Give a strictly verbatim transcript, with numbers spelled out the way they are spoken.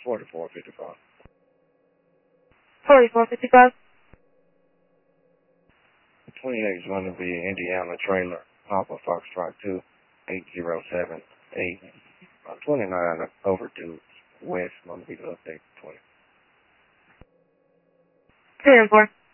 forty-four fifty-five. forty-four fifty-five. twenty-eight is going to be Indiana trailer, Papa Foxtrot two, eight zero seven eight. Uh, twenty-nine overdue west, going to be the update twenty. three and four.